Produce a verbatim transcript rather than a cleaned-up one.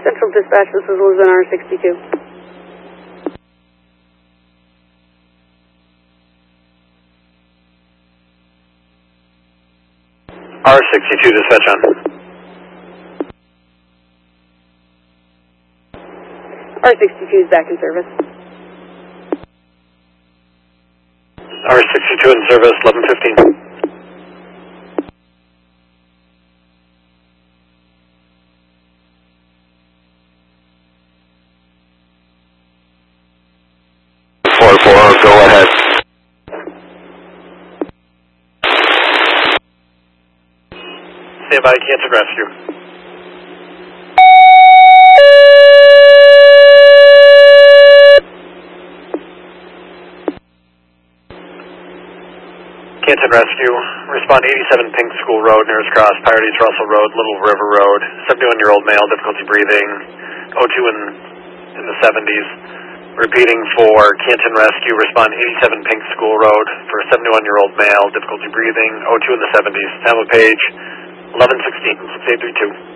Central Dispatch, this is Lisbon R sixty-two. R sixty-two, dispatch on. R sixty-two is back in service. R sixty-two in service, eleven fifteen. four four, go ahead. Stand by, Canton Rescue. Canton Rescue, respond eighty-seven Pink School Road, nearest cross, Pirates Russell Road, Little River Road, seventy-one-year-old male, difficulty breathing, O two in, in the seventies. Repeating for Canton Rescue, respond eighty-seven Pink School Road for seventy-one-year-old male, difficulty breathing, O two in the seventies. Time of page eleven sixteen, six eight three two.